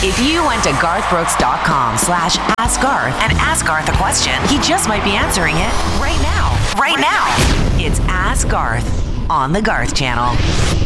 If you went to garthbrooks.com/askgarth and ask Garth a question, he just might be answering it right now. Right now. It's Ask Garth on the Garth Channel.